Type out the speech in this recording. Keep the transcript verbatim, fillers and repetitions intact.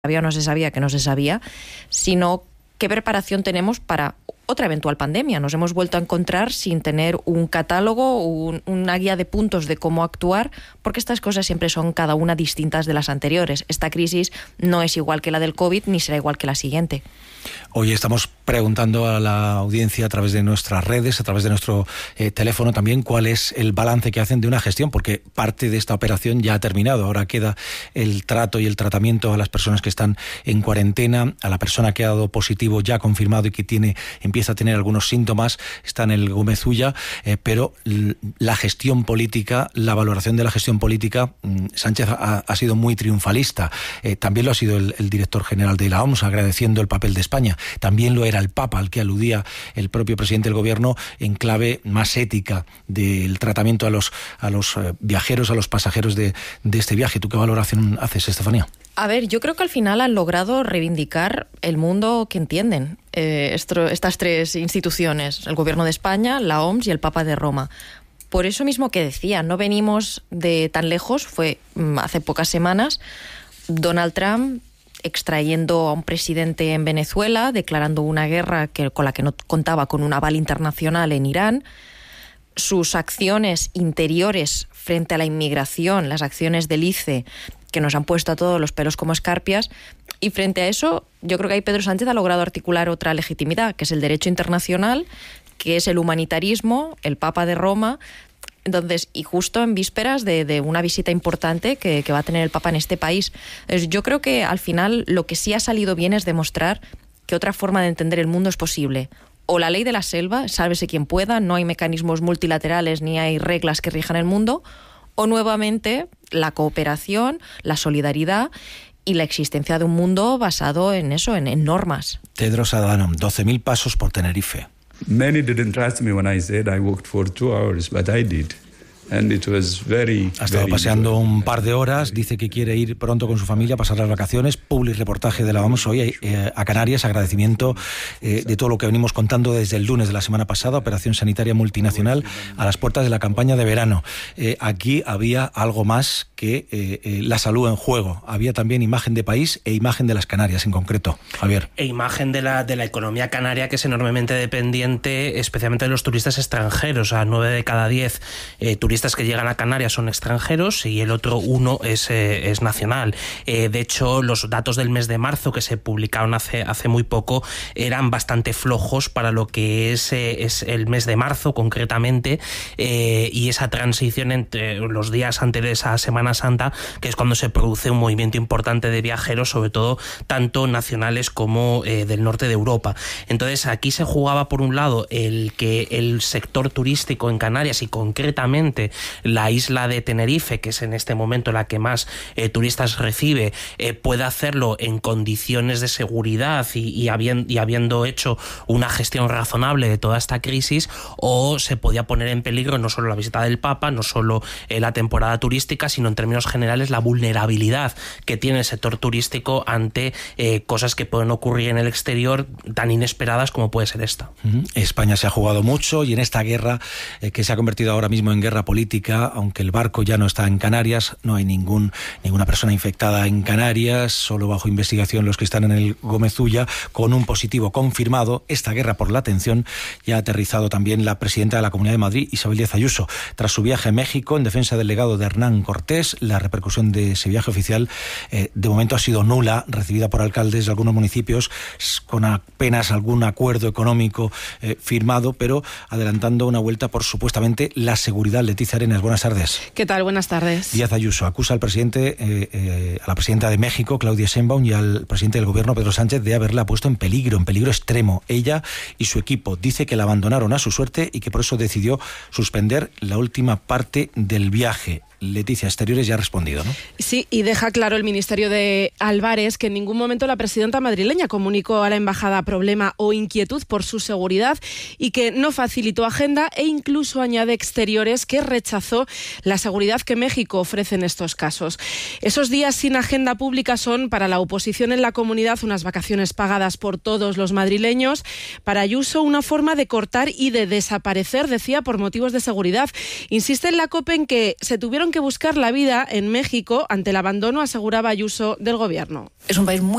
sabía o no se sabía que no se sabía, sino qué preparación tenemos para otra eventual pandemia. Nos hemos vuelto a encontrar sin tener un catálogo, un, una guía de puntos de cómo actuar, porque estas cosas siempre son cada una distintas de las anteriores. Esta crisis no es igual que la del COVID, ni será igual que la siguiente. Hoy estamos preguntando a la audiencia a través de nuestras redes, a través de nuestro eh, teléfono también, cuál es el balance que hacen de una gestión, porque parte de esta operación ya ha terminado. Ahora queda el trato y el tratamiento a las personas que están en cuarentena, a la persona que ha dado positivo ya confirmado y que tiene empieza a tener algunos síntomas, está en el Gómez Ulla, eh, pero la gestión política, la valoración de la gestión política, Sánchez ha, ha sido muy triunfalista. Eh, también lo ha sido el, el director general de la O M S, agradeciendo el papel de España. También lo era el Papa, al que aludía el propio presidente del gobierno, en clave más ética del tratamiento a los, a los viajeros, a los pasajeros de, de este viaje. ¿Tú qué valoración haces, Estefanía? A ver, yo creo que al final han logrado reivindicar el mundo que entienden eh, esto, estas tres instituciones, el Gobierno de España, la O M S y el Papa de Roma. Por eso mismo que decía, no venimos de tan lejos, fue hace pocas semanas, Donald Trump extrayendo a un presidente en Venezuela, declarando una guerra que, con la que no contaba con un aval internacional en Irán, sus acciones interiores frente a la inmigración, las acciones del I C E, que nos han puesto a todos los pelos como escarpias, y frente a eso yo creo que ahí Pedro Sánchez ha logrado articular otra legitimidad, que es el derecho internacional, que es el humanitarismo, el Papa de Roma. Entonces, y justo en vísperas de, de una visita importante que, que va a tener el Papa en este país. Yo creo que al final lo que sí ha salido bien es demostrar que otra forma de entender el mundo es posible. O la ley de la selva, sálvese quien pueda, no hay mecanismos multilaterales ni hay reglas que rijan el mundo, o nuevamente la cooperación, la solidaridad y la existencia de un mundo basado en eso, en, en normas. Tedros Adhanom, doce mil pasos por Tenerife. Many didn't trust me when I said I walked for two hours, but I did. And it was very, ha estado very paseando good. un par de horas, dice que quiere ir pronto con su familia a pasar las vacaciones. Public reportaje de la O M S hoy eh, a Canarias, agradecimiento eh, de todo lo que venimos contando desde el lunes de la semana pasada, operación sanitaria multinacional a las puertas de la campaña de verano. Eh, aquí había algo más que eh, eh, la salud en juego, había también imagen de país e imagen de las Canarias en concreto, Javier. E imagen de la, de la economía canaria, que es enormemente dependiente, especialmente de los turistas extranjeros. A nueve de cada diez eh, turistas que llegan a Canarias son extranjeros y el otro uno es, eh, es nacional. Eh, de hecho, los datos del mes de marzo que se publicaron hace, hace muy poco eran bastante flojos para lo que es, eh, es el mes de marzo concretamente, eh, y esa transición entre los días anteriores a Semana Santa, que es cuando se produce un movimiento importante de viajeros, sobre todo tanto nacionales como eh, del norte de Europa. Entonces aquí se jugaba por un lado el que el sector turístico en Canarias y concretamente la isla de Tenerife, que es en este momento la que más eh, turistas recibe, eh, pueda hacerlo en condiciones de seguridad y, y, habiendo, y habiendo hecho una gestión razonable de toda esta crisis, o se podía poner en peligro no solo la visita del Papa, no solo eh, la temporada turística, sino en términos generales la vulnerabilidad que tiene el sector turístico ante eh, cosas que pueden ocurrir en el exterior tan inesperadas como puede ser esta. Uh-huh. España se ha jugado mucho y en esta guerra eh, que se ha convertido ahora mismo en guerra política, aunque el barco ya no está en Canarias, no hay ningún ninguna persona infectada en Canarias, solo bajo investigación los que están en el Gómez Ulla, con un positivo confirmado. Esta guerra por la atención ya ha aterrizado también la presidenta de la Comunidad de Madrid, Isabel Díaz Ayuso, tras su viaje a México en defensa del legado de Hernán Cortés. La repercusión de ese viaje oficial eh, de momento ha sido nula, recibida por alcaldes de algunos municipios con apenas algún acuerdo económico eh, firmado, pero adelantando una vuelta por supuestamente la seguridad. Leticia Arenas, buenas tardes. ¿Qué tal? Buenas tardes. Díaz Ayuso acusa al presidente, eh, eh, a la presidenta de México, Claudia Sheinbaum, y al presidente del gobierno, Pedro Sánchez, de haberla puesto en peligro, en peligro extremo, ella y su equipo. Dice que la abandonaron a su suerte y que por eso decidió suspender la última parte del viaje. Leticia, Exteriores ya ha respondido, ¿no? Sí, y deja claro el Ministerio de Álvarez que en ningún momento la presidenta madrileña comunicó a la embajada problema o inquietud por su seguridad y que no facilitó agenda, e incluso añade Exteriores que rechazó la seguridad que México ofrece en estos casos. Esos días sin agenda pública son para la oposición en la comunidad unas vacaciones pagadas por todos los madrileños. Para Ayuso, una forma de cortar y de desaparecer, decía, por motivos de seguridad. Insiste en la COPE en que se tuvieron tuvieron que buscar la vida en México ante el abandono, aseguraba Ayuso, del gobierno. Es un país muy